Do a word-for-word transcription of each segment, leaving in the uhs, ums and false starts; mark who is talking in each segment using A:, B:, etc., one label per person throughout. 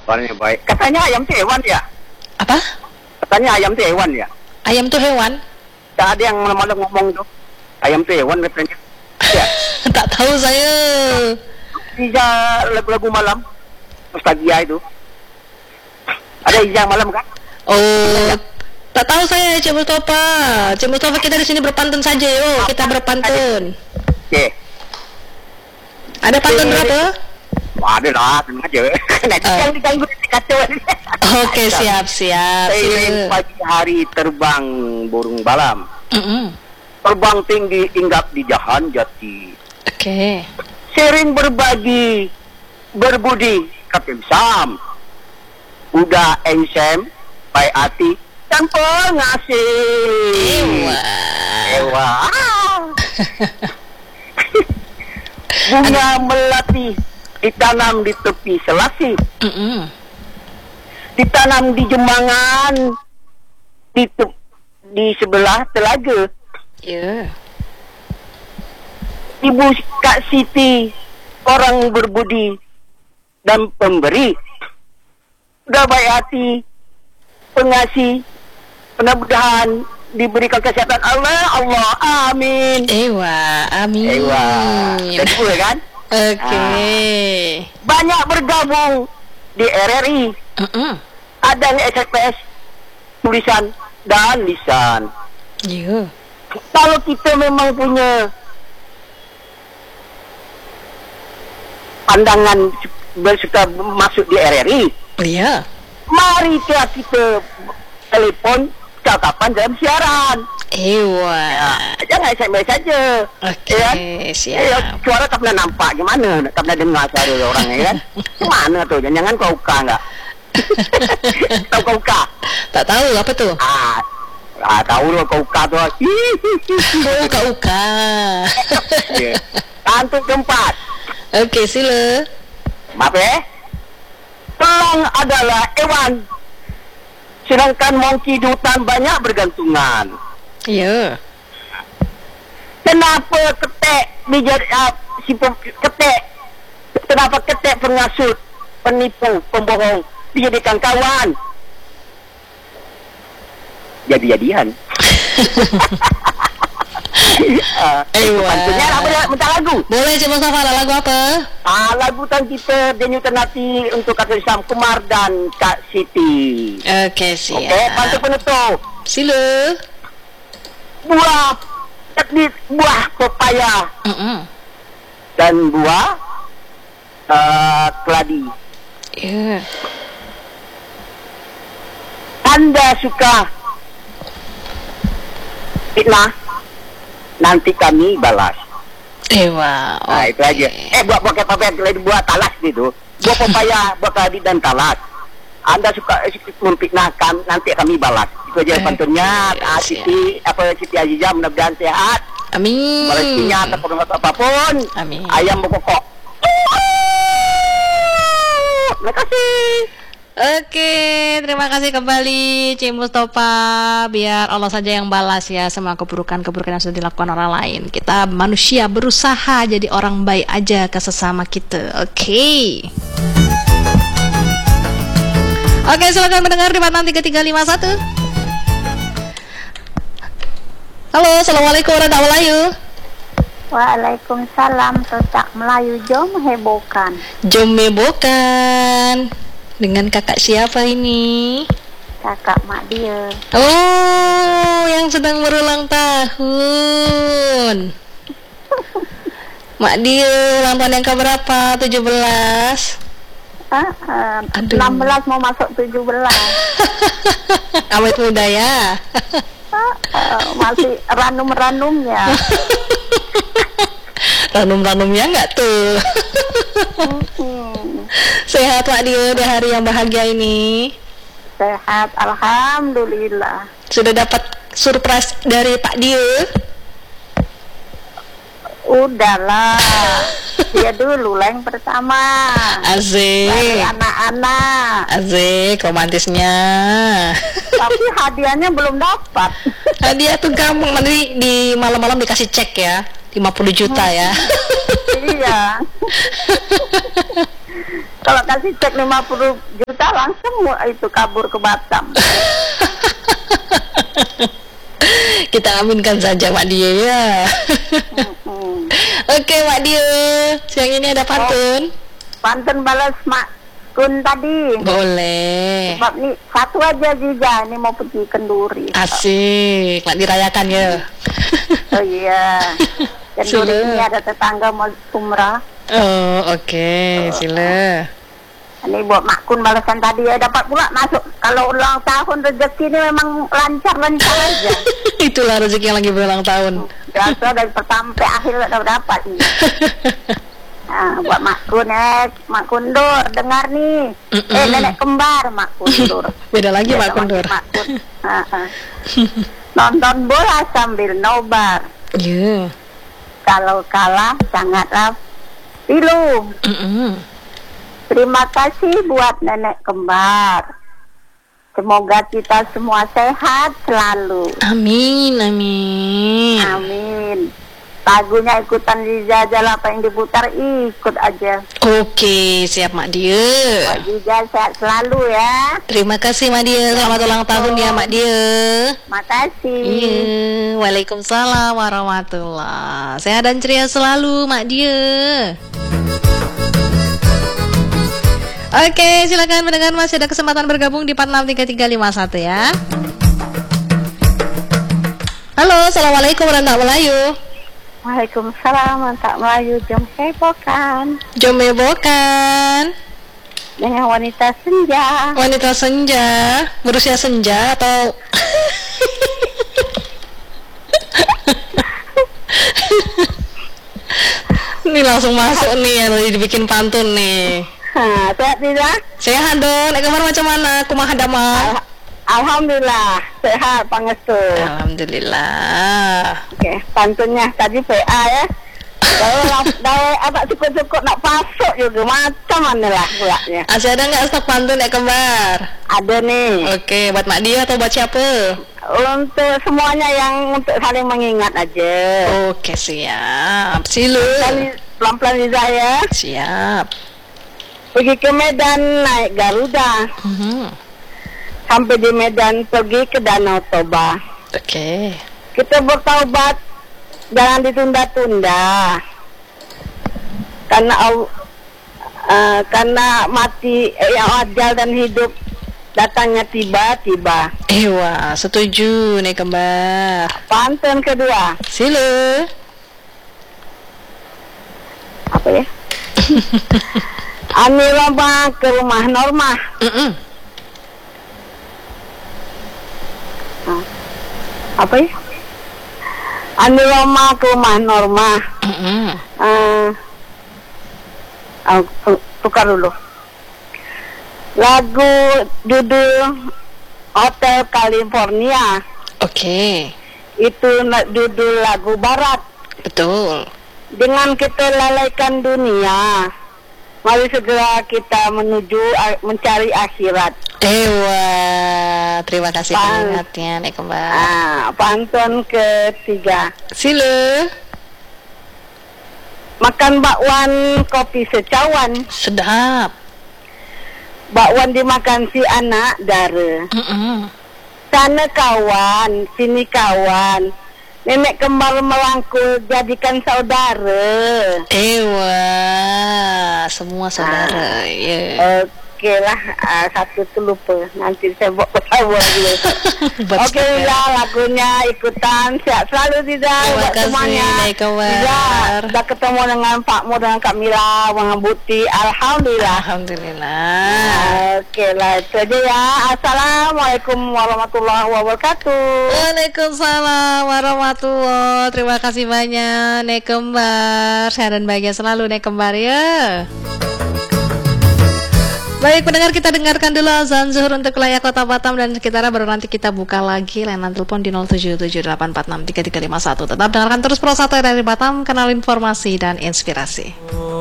A: Kabarnya baik. Katanya ayam tuh hewan ya?
B: Apa?
A: Katanya ayam tuh hewan ya?
B: Ayam tuh hewan?
A: Tak ada yang malam-malam ngomong tuh. Ayam tuh hewan katanya. Ya.
B: Tak tahu saya.
A: Ija lagu-lagu malam. Nostalgia itu. Ada Ija malam kan?
B: Oh, tak tahu saya, Cik Mustafa. Cik Mustafa, kita di sini berpantun saja, yuk. Kita berpantun.
A: Oke.
B: Ada pantun berapa?
A: Ada lah, tenang aja. Nanti
B: Uh.
A: yang diganggu kata.
B: Oke, siap, siap.
A: Seiring pagi hari terbang burung balam.
B: Mm-mm.
A: Terbang tinggi hinggap di jahan jati.
B: Oke.
A: Sering berbagi, berbudi, Kapten Sam. Udah ensem, baik hati, dan pengasih.
B: Ewa.
A: Ewa. Bunga melati ditanam di tepi selasih,
B: Mm-mm.
A: ditanam di jemangan, di te- di sebelah telaga.
B: Ya.
A: Ibu Kak Siti orang berbudi dan pemberi, udah baik hati, pengasih, mudah-mudahan diberikan kesehatan Allah, Allah, amin.
B: Ewa, amin.
A: Ewa, dan gue kan
B: Oke.
A: banyak bergabung di R R I,
B: Mm-mm.
A: ada yang S P S tulisan dan lisan.
B: Ya.
A: Kalau kita memang punya pandangan bersuka masuk di R R I,
B: Iya.
A: mari kita, kita telepon cakapan dalam siaran.
B: Ewa.
A: Ya, jangan S M S saja.
B: Oke,
A: Ya kan?
B: siap.
A: Eh, suara tak pernah nampak gimana, tak pernah dengar suara orang ya kan? Mana tuh? Jangan kau uka enggak? Tahu kau uka?
B: Tak tahu apa tuh?
A: Ah, ah tahu lo kau uka tuh.
B: Oh, uka-uka.
A: Ya. Untuk keempat.
B: Oke, sila.
A: Maaf ya. Telang adalah hewan. Sedangkan monkey di hutan banyak bergantungan.
B: Ya.
A: Kenapa ketek dijadi uh, si pem, ketek? Kenapa ketek pengasut, penipu, pembohong dijadikan kawan? Jadi-jadian. uh,
B: Ewa.
A: Pantunya apa dia minta lagu?
B: Boleh, Cik Mustafa, ada lagu apa?
A: Ah, lagu tan kita denyukan hati untuk Kapten Sam Kumar dan Kak Siti.
B: Oke, siap.
A: Okey, pantun penutup.
B: Sila.
A: Buah teknik buah pepaya
B: Mm-mm.
A: dan buah uh, keladi.
B: Ya.
A: Anda suka fitnah, nanti kami balas.
B: Ewa.
A: Nah, itu aja. Eh, buat buat pepaya keladi, buah talas gitu. Buah pepaya, buah keladi dan talas. Anda suka eh, memfitnah kami, nanti kami balas. Itu aja
B: Eh,
A: pantunnya.
B: yes,
A: Ah, Siti, apa Siti Azizah mudah-mudahan sehat.
B: Amin.
A: Rezekinya ataupun apapun.
B: Amin.
A: Ayam berkokok. Terima kasih.
B: Oke, terima kasih kembali Cik Mustafa. Biar Allah saja yang balas ya semua keburukan-keburukan yang sudah dilakukan orang lain. Kita manusia berusaha jadi orang baik aja ke sesama kita. Oke. Oke, silakan mendengar di enam tiga tiga lima satu. Halo, assalamualaikum warahmatullahi wabarakatuh.
C: Waalaikumsalam. Tocak Melayu jom hebohkan.
B: Jom mebokan. Dengan kakak siapa ini?
C: Kakak mak dia.
B: Oh, yang sedang berulang tahun. Mak dia ulang tahun yang keberapa? tujuh belas.
C: Ah, ah,
B: Aduh.
C: enam belas mau masuk tujuh belas.
B: Awet muda ya.
C: Ah, ah, masih ranum-ranumnya.
B: Ranum-ranumnya enggak tuh.
C: Hmm,
B: Sehat Mak dia di hari yang bahagia ini.
C: sehat, alhamdulillah.
B: Sudah dapat surprise dari Pak Dio.
C: Udahlah, dia dulu lah yang pertama. Dari
B: Asik.
C: anak-anak.
B: Asik romantisnya.
C: Tapi hadiahnya belum dapat.
B: Hadiah tuh gampang, nanti di malam-malam dikasih cek ya, lima puluh juta ya.
C: Iya. Kalau kasih cek lima puluh juta langsung itu kabur ke Batam.
B: Kita aminkan saja Mak Dia ya.
C: Mm-mm.
B: Oke Mak Dia, siang ini ada pantun.
C: Pantun balas Mak Kun tadi.
B: Boleh.
C: Sebab nih satu aja Ziza, ini mau pergi kenduri.
B: Asik, Mak dirayakan ya.
C: Oh iya. Kenduri
B: Sila.
C: ini ada tetangga mau umrah.
B: Oh oke, okay. Sila.
C: Ini buat Mak Kun balasan tadi ya, dapat pula masuk. Kalau ulang tahun rezeki ini memang lancar-lancar aja.
B: Itulah rezeki yang lagi berulang tahun.
C: Biasa dari pertama sampai akhir udah dapat nih. Nah, buat Mak Kun eh, Mak Kundur dengar nih.
B: Mm-mm.
C: Eh nenek kembar Mak Kundur.
B: Beda lagi
C: Ya,
B: Mak
C: sama
B: Kundur.
C: Mak Kun. Ah, ah. Nonton bola sambil nobar.
B: Iya.
C: Kalau kalah sangatlah pilu.
B: Mm-mm.
C: Terima kasih buat nenek kembar. Semoga kita semua sehat selalu.
B: Amin, amin.
C: Amin. Lagunya ikutan Ziza aja lah, apa yang diputar ikut aja.
B: Oke, siap Mak Dia.
C: Buat Ziza sehat selalu ya.
B: Terima kasih Mak Dia. Selamat ulang tahun ya Mak Dia.
C: Makasih.
B: Iya. Waalaikumsalam warahmatullah. Sehat dan ceria selalu Mak Dia. Oke, silakan mendengar, masih ada kesempatan bergabung di empat enam tiga tiga lima satu ya. Halo, assalamualaikum warahmatullahi wabarakatuh.
C: Waalaikumsalam Mantak Melayu jam sebokan
B: Jom mebokan
C: dengan wanita senja.
B: wanita senja, berusia senja atau ini langsung masuk nih yang lagi dibikin pantun nih.
C: Nah, sehat tidak?
B: Sehat dong, nek kemarin macam mana? Kumaha damang?
C: Al- Alhamdulillah sehat pangestu.
B: Alhamdulillah.
C: Oke, pantunnya tadi P A ya. Kalau dah apa cukup-cukup nak pasok juga macam mana lah pulaknya.
B: Masih ada nggak stok pantun nek kembar?
C: Ada nih.
B: Oke, buat Mak Dia atau buat siapa?
C: Untuk semuanya yang untuk saling mengingat aja.
B: Oke, siap. Silu.
C: Kali pelan-pelan Liza ya.
B: Siap.
C: Pergi ke Medan naik Garuda.
B: Mhm.
C: Sampai di Medan pergi ke Danau Toba.
B: Oke.
C: Kita bertaubat, jangan ditunda-tunda. Karena au- uh, karena mati eh, ajal dan hidup datangnya tiba-tiba.
B: Ewa, setuju nih kembar.
C: Pantun kedua,
B: Silu.
C: apa ya? Ani lomba ke rumah Norma.
B: Mm-mm.
C: Nah, apa ya? Ani lomba ke rumah Norma.
B: Mm-mm.
C: Uh, oh, tu- tukar dulu. Lagu judul Hotel California.
B: Oke,
C: Itu na- judul lagu barat.
B: betul.
C: Dengan kita lalaikan dunia, mari segera kita menuju a- mencari akhirat.
B: Ewa, terima kasih
C: Pan-
B: pengingatnya nih kembar.
C: Ah, pantun ketiga.
B: Silu.
C: Makan bakwan, kopi secawan.
B: Sedap.
C: Bakwan dimakan si anak dara.
B: Mm-mm.
C: Sana kawan, sini kawan. Nenek kembar merangkul, jadikan saudara.
B: Ewa, semua saudara. Ya.
C: Oke lah, ah, satu tu lupa. Nanti saya buat pesawat dulu.
B: Buat
C: Oke
B: stok ya.
C: lah, lagunya ikutan. Sehat selalu Ziza.
B: Terima
C: Buat
B: kasih,
C: semuanya.
B: Nek Kembar.
C: Ziza, dah ketemu dengan Pak Mu dan Kak Mila, Bang Buti. Alhamdulillah.
B: Alhamdulillah.
C: Oke lah, itu aja ya. Assalamualaikum warahmatullahi wabarakatuh.
B: Waalaikumsalam warahmatullahi. Terima kasih banyak Nek Kembar. Sehat dan bahagia selalu Nek Kembar ya. Baik pendengar, kita dengarkan dulu azan zuhur untuk wilayah Kota Batam dan sekitarnya, baru nanti kita buka lagi layanan telepon di nol tujuh tujuh delapan empat enam tiga tiga lima satu. Tetap dengarkan terus Pro satu dari Batam, kanal informasi dan inspirasi.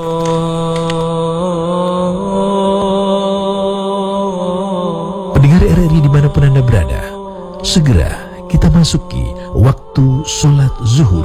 D: Pendengar R R I dimanapun Anda berada, segera kita masuki waktu sholat zuhur.